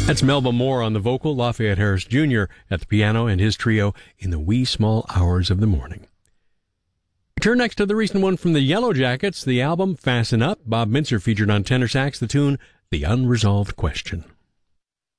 That's Melba Moore on the vocal, Lafayette Harris Jr. at the piano, and his trio in the wee small hours of the morning. We turn next to the recent one from the Yellow Jackets, the album Fasten Up. Bob Mintzer featured on tenor sax the tune The Unresolved Question.